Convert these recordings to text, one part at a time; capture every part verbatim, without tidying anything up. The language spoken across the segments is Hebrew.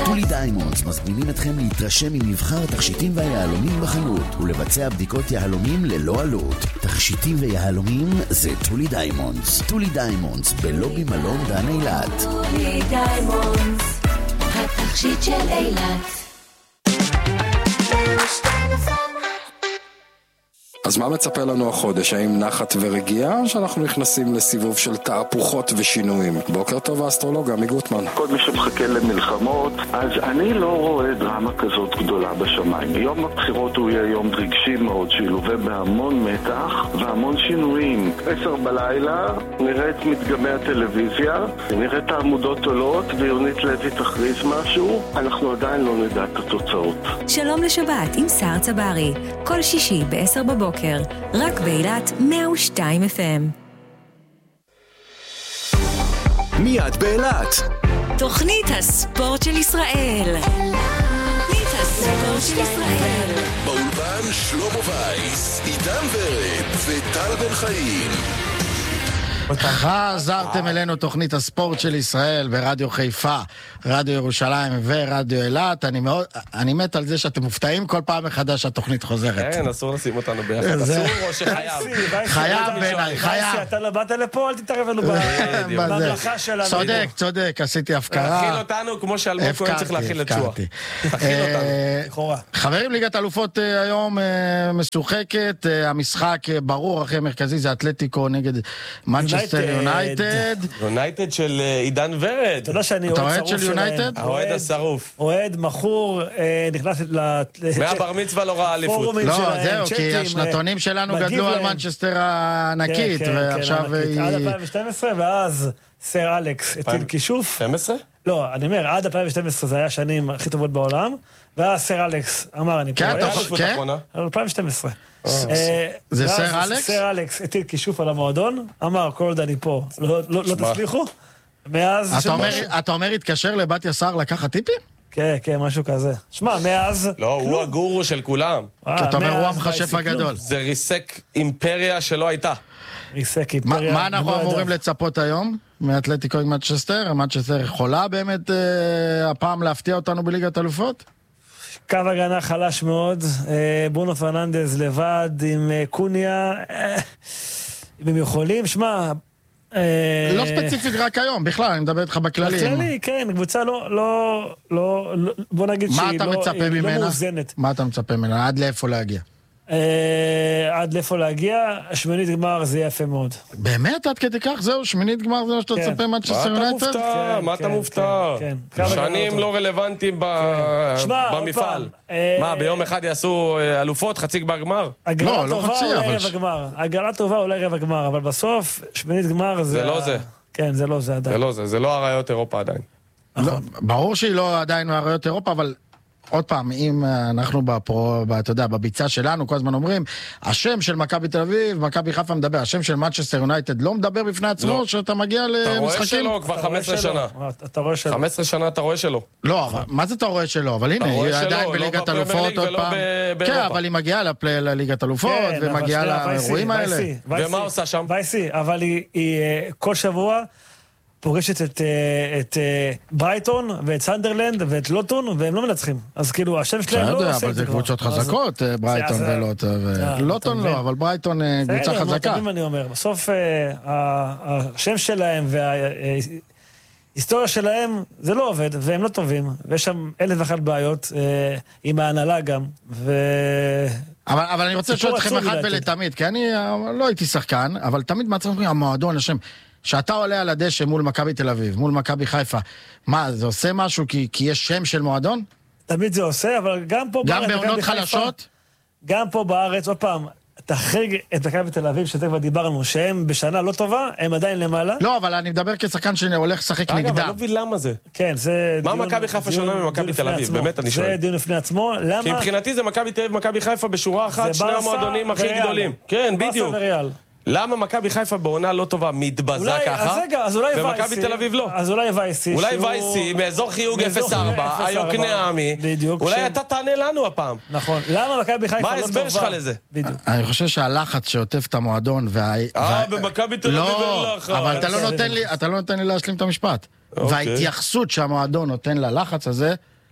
טולי דיימונדס מזמינים אתכם להתרשם ממבחר התכשיטים והיהלומים בחנות ולבצע בדיקות יהלומים ללא עלות. תכשיטים ויהלומים זה טולי דיימונדס. טולי דיימונדס בלובי מלון דן אילת. טולי דיימונדס, התכשיט של אילת. אז מה מצפה לנו החודש? האם נחת ורגיעה, או שאנחנו נכנסים לסיבוב של תהפוכות ושינויים? בוקר טוב, האסטרולוג עמי גוטמן. כל מי שמחכה למלחמות, אז אני לא רואה דרמה כזאת גדולה בשמיים. יום הבחירות הוא יהיה יום רגשי מאוד, שילווה בהמון מתח והמון שינויים. עשר בלילה נראה את מדגמי הטלוויזיה, נראה את העמודות עולות, ויונית לוי תכריז משהו, אנחנו עדיין לא נדע את התוצאות. שלום לשבת עם שר צברי, כל שישי ב-עשר בבוקר. רק באילת מאה ושתיים אף אם. מיד באילת. תוכנית הספורט של ישראל. תוכנית הספורט של ישראל. באולפן שלמה וייס, עידן ורד וטל בן חיים. חזרתם אלינו תוכנית הספורט של ישראל ברדיו חיפה, רדיו ירושלים ורדיו אילת. אני מאוד, אני מת על זה שאתם מופתעים כל פעם מחדש שהתוכנית חוזרת. כן, אסור לשים אותנו ביחד. אסור או שחייב? חייב בעיניי, חייב. אתה לא באת לפה, אל תתערב לנו בממלכה שלנו. צודק, צודק, עשיתי הפקרה. תאכיל אותנו כמו שאלמוג כהן צריך להכיל את שואה. תאכיל אותנו. חברים, ליגת אלופות היום משוחקת. המשחק ברור, הכי מרכזי זה אתלטיקו נגד מנצ'סטר יונייטד. יונייטד של עידן ורד. אתה יודע שאני אוהד של יונייטד? האוהד השרוף. אוהד מכור, נכנס מהבר מצווה לא ראה אליפות. לא, זהו, כי השנתונים שלנו גדלו על מנצ'סטר הענקית, ועכשיו היא... עד אלפיים ושתים עשרה, ואז סר אלכס הטיל כישוף. שתים עשרה? לא, אני אומר, עד אלפיים ושתים עשרה זה היה השנים הכי טובות בעולם, ואז סר אלכס אמר, אני פה... כן? אלפיים ושתים עשרה. זה סר אלכס? סר אלכס הטיל כישוף על המועדון, אמר, כל עוד אני פה, לא תצליחו. מאז... אתה אומר, התקשר לבת יסר לקחת טיפים? כן, כן, משהו כזה. שמע, מאז... לא, הוא הגורו של כולם. אתה אומר, הוא המחשף הגדול. זה ריסק אימפריה שלא הייתה. ריסק אימפריה... מה אנחנו אמורים לצפות היום מאתלטיקו עם מנצ'סטר? מנצ'סטר יכולה באמת הפעם להפתיע אותנו בליגת אלופות? קו הגנה חלש מאוד, ברונו פרננדז לבד עם קוניה, אם הם יכולים, שמע... לא ספציפית רק היום, בכלל, אני מדבר איתך בכללים. בכללי, כן, קבוצה לא, לא, לא, בוא נגיד שהיא לא מאוזנת. מה אתה מצפה ממנה? עד לאיפה להגיע? עד לאיפה להגיע, שמינית גמר זה יפה מאוד. באמת? עד כדי כך? זהו, שמינית גמר זה מה שאתה מצפה מנצ'סטר יונייטד? מה אתה מופתע? שנים לא רלוונטיים במפעל. מה, ביום אחד יעשו אלופות, חצי גמר גמר? הגרלה טובה אולי רבע גמר. הגרלה טובה אולי רבע גמר, אבל בסוף שמינית גמר זה... זה לא זה. כן, זה לא זה עדיין. זה לא זה, זה לא הראיות אירופה עדיין. ברור שהיא לא עדיין הראיות אירופה, אבל... עוד פעם, אם אנחנו בפרו, אתה יודע, בביצה שלנו, כל הזמן אומרים, השם של מכבי תל אביב, מכבי חיפה מדבר, השם של מנצ'סטר יונייטד לא מדבר בפני עצמו, שאתה מגיע למשחקים. אתה רואה שלו כבר חמש עשרה שנה. אתה רואה שלו. חמש עשרה שנה אתה רואה שלו. לא, מה זה אתה רואה שלו? אבל הנה, היא עדיין בליגת אלופות עוד פעם. כן, אבל היא מגיעה לליגת אלופות, ומגיעה לאירועים האלה. ומה עושה שם? וייסי, אבל היא כל שבוע... פוגשת את, את ברייטון ואת סנדרלנד ואת לוטון, והם לא מנצחים. אז כאילו, השם שלהם לא עושה את זה. אבל זה קבוצות חזקות, ברייטון ולוטון. לוטון לא, אבל ברייטון קבוצה חזקה. אני אומר, בסוף השם שלהם וההיסטוריה שלהם, זה לא עובד, והם לא טובים, ויש שם אלף ואחת בעיות, עם ההנהלה גם, ו... אבל, אבל אני רוצה לשאול אתכם אחד ולתמיד, כי אני לא הייתי שחקן, אבל תמיד מצרים המועדון, השם, שאתה עולה על הדשא מול מכבי תל אביב, מול מכבי חיפה, מה, זה עושה משהו כי, כי יש שם של מועדון? תמיד זה עושה, אבל גם פה גם בארץ, בעונות חלשות? גם פה בארץ, עוד פעם, תחריג את מכבי תל אביב, שאתם כבר דיברנו, שהם בשנה לא טובה, הם עדיין למעלה. לא, אבל אני מדבר כשחקן שהולך לשחק נגדם. אגב, אני לא מבין למה זה. כן, זה... מה מכבי חיפה שונה ממכבי תל אביב? באמת אני שואל. זה דיון לפני עצמו, למה... כי מבחינתי זה מכבי תל אביב ומכבי חיפה בשורה אחת, שני המועדונים הכי גדולים. כן, בדיוק. למה מכבי חיפה בעונה לא טובה מתבזה ככה, ומכבי תל אביב לא? אז אולי וייסי, אולי וייסי, מאזור חיוג אפס ארבע, היוקנה עמי, אולי אתה תענה לנו הפעם. נכון, למה מכבי חיפה לא טובה? מה ההסבר שלך לזה? אני חושב שהלחץ שעוטף את המועדון, אה, במכבי תל אביב אין לחץ. אבל אתה לא נותן לי להשלים את המשפט. וההתייחסות שהמועדון נותן ללחץ הזה,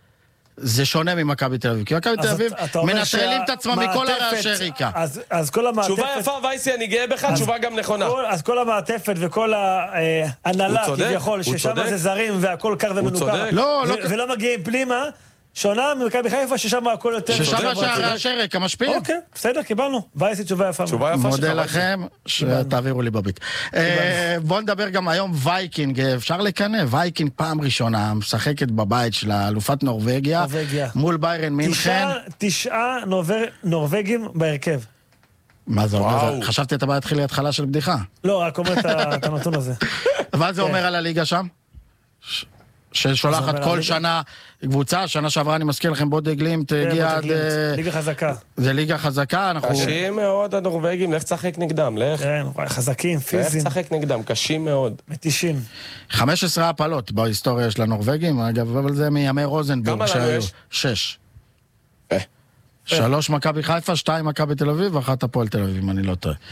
זה שונה ממכבי תל אביב, כי מכבי תל אביב מנטרלים את עצמם מכל הרעשי ריקה. אז כל המעטפת... תשובה יפה, וייסי, אני גאה בך, תשובה גם נכונה. אז כל המעטפת וכל ההנהלה, כביכול, ששם זה זרים והכל קר ומנוכר, ולא מגיעים פנימה, שונה ממכבי חיפה, ששם הכל יותר... ששם שהרעשי ריקה משפיעים. אוקיי, בסדר, קיבלנו. וייסי, תשובה יפה. מודה לכם, שתעבירו לי בביט. בואו נדבר גם היום וייקינג, אפשר לקנא, וייקינג פעם ראשונה, משחקת בבית של אלופת נורווגיה, מול ביירן מינכן. תשעה נורווגים בהרכב. מה זה אומר? חשבתי אתה בא להתחיל להתחלה של בדיחה. לא, רק אומר את הנתון הזה. מה זה אומר על הליגה שם? ששולחת כל שנה קבוצה, שנה שעברה אני מזכיר לכם בודי גלימט, הגיע עד... ליגה חזקה. זה ליגה חזקה, אנחנו... קשים מאוד הנורווגים, לך תשחק נגדם, לך. כן, חזקים, פיזיים. לך תשחק נגדם, קשים מאוד. מתישים. חמש עשרה הפלות בהיסטוריה של הנורווגים, אגב, אבל זה מימי רוזנבורג שהיו. שש. שלוש מכבי חיפה, שתיים מכבי תל אביב, ואחת הפועל תל אביב, אם אני לא טועה.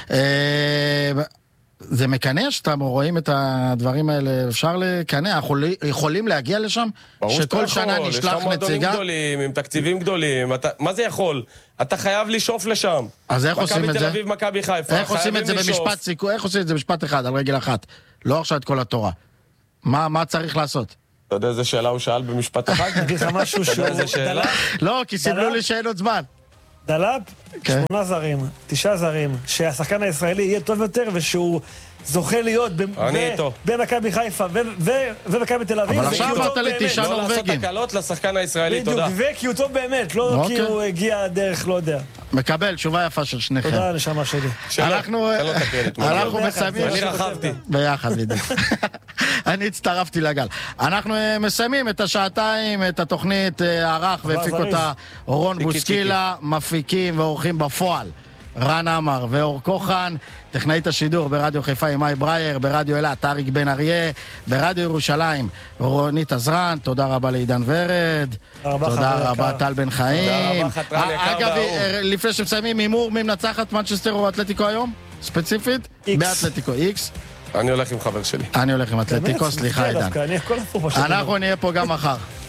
זה מקנא שאתם רואים את הדברים האלה, אפשר לקנא, יכולים להגיע לשם? שכל שנה נשלח נציגה? יש לך מועדונים גדולים, עם תקציבים גדולים, מה זה יכול? אתה חייב לשאוף לשם. אז איך עושים את זה? מכבי תל אביב, מכבי חיפה, איך עושים את זה במשפט סיכוי? איך עושים את זה במשפט אחד, על רגל אחת? לא עכשיו את כל התורה. מה צריך לעשות? אתה יודע איזה שאלה הוא שאל במשפט אחד? נגיד לך משהו שהוא... איזה שאלה? לא, כי סיבלו לי שאין עוד זמן. דלאפ, שמונה זרים, תשעה זרים, שהשחקן הישראלי יהיה טוב יותר ושהוא זוכה להיות במכבי חיפה ומכבי תל אביב. אבל עכשיו אמרת לי תשעה נורווגים. לא לעשות הקלות לשחקן הישראלי, תודה. וכי הוא טוב באמת, לא כי הוא הגיע דרך, לא יודע. מקבל, תשובה יפה של שניכם. תודה, נשמה שלי. אנחנו מסיימים... אני רחבתי. ביחד, בדיוק. אני הצטרפתי לגל. אנחנו מסיימים את השעתיים, את התוכנית ערך והפיק אותה רון בוסקילה, מפיקים ועורכים בפועל. רן אמר ואור כוחן, טכנאית השידור ברדיו חיפה עם מאי ברייר, ברדיו אילת אריק בן אריה, ברדיו ירושלים רונית עזרן, תודה רבה לעידן ורד, תודה רבה טל בן חיים. אגב, לפני שמסיימים, הימור מי מנצחת מנצ'סטר או אתלטיקו היום? ספציפית? באתלטיקו איקס. אני הולך עם חבר שלי. אני הולך עם אתלטיקו, סליחה עידן. אנחנו נהיה פה גם מחר.